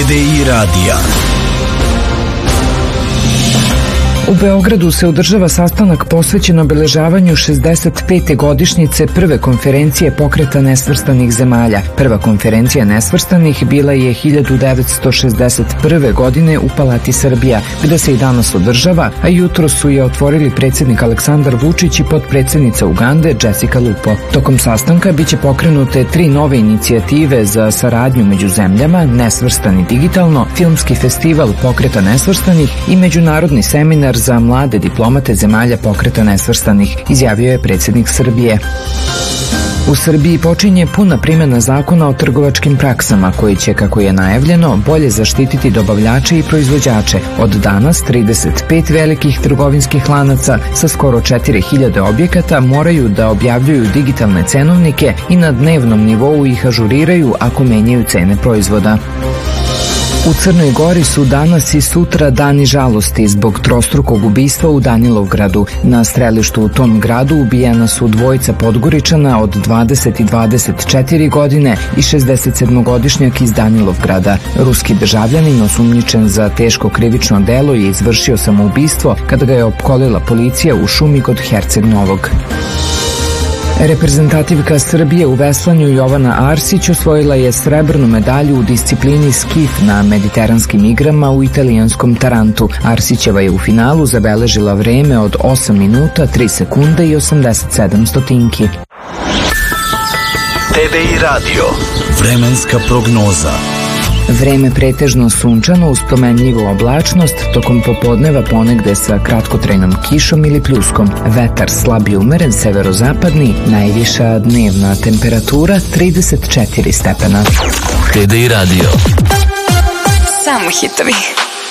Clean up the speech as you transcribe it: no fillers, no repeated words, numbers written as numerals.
TVI radija. U Beogradu se održava sastanak posvećen obeležavanju 65. godišnjice prve konferencije Pokreta nesvrstanih zemalja. Prva konferencija nesvrstanih bila je 1961. godine u Palati Srbija, gde se i danas održava, a jutro su je otvorili predsjednik Aleksandar Vučić i potpredsjednica Ugande Jessica Lupo. Tokom sastanka biće pokrenute 3 nove inicijative za saradnju među zemljama: Nesvrstani digitalno, Filmski festival Pokreta nesvrstanih i međunarodni seminar za mlade diplomate zemalja Pokreta nesvrstanih, izjavio je predsjednik Srbije. U Srbiji počinje puna primjena zakona o trgovačkim praksama koji će, kako je najavljeno, bolje zaštititi dobavljače i proizvođače. Od danas 35 velikih trgovinskih lanaca sa skoro 4000 objekata moraju da objavljuju digitalne cenovnike i na dnevnom nivou ih ažuriraju ako menjaju cene proizvoda. U Crnoj Gori su danas i sutra dani žalosti zbog trostrukog ubistva u Danilovgradu. Na strelištu u tom gradu ubijena su dvojica Podgoričana od 20 i 24 godine i 67-godišnjak iz Danilovgrada. Ruski državljanin osumnjičen za teško krivično delo je izvršio samoubistvo kada ga je opkolila policija u šumi kod Herceg Novog. Reprezentativka Srbije u veslanju Jovana Arsić osvojila je srebrnu medalju u disciplini skif na mediteranskim igrama u italijanskom Tarantu. Arsićeva je u finalu zabeležila vreme od 8 minuta, 3 sekunde i 87 stotinki. TVI radio. Vremenska prognoza. Vreme pretežno sunčano uz promenljivu oblačnost, tokom popodneva ponegde sa kratkotrajnom kišom ili pljuskom. Vetar slab i umeren severozapadni, najviša dnevna temperatura 34 stepena. TVI radio. Samo hitovi.